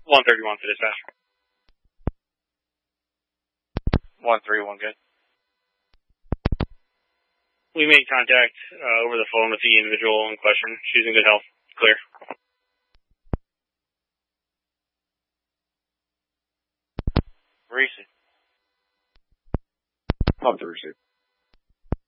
131 for dispatch. 131, good. We made contact over the phone with the individual in question. She's in good health. Clear. Receive. Pump to receive.